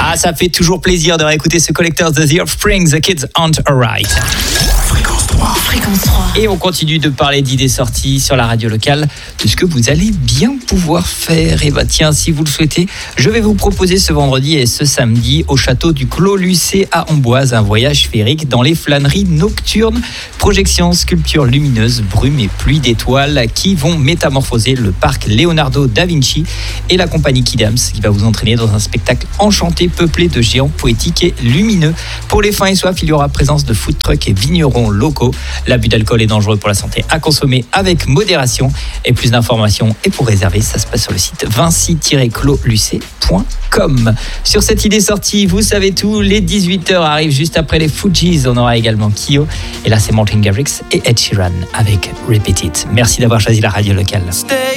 Ah, ça fait toujours plaisir de réécouter ce collecteur de The Offspring, The Kids Aren't Alright. Fréquence 3. Fréquence 3. Et on continue de parler d'idées sorties sur la radio locale, de ce que vous allez bien pouvoir faire. Et bah tiens, si vous le souhaitez, je vais vous proposer ce vendredi et ce samedi au château du Clos Lucé à Amboise un voyage féerique dans les flâneries nocturnes. Projections, sculptures lumineuses, brume et pluie d'étoiles qui vont métamorphoser le parc Leonardo da Vinci et la compagnie Kidams qui va vous entraîner dans un spectacle enchanté peuplé de géants poétiques et lumineux. Pour les fins et soifs, il y aura présence de food trucks et vignerons locaux. L'abus d'alcool est dangereux pour la santé, à consommer avec modération. Et plus d'informations et pour réserver, ça se passe sur le site vinci-closlucé.com. Sur cette idée sortie, vous savez tout, les 18h arrivent juste après les Fujis. On aura également Kyo. Et là, c'est Martin Garrix et Ed Sheeran avec Repeat It. Merci d'avoir choisi la radio locale.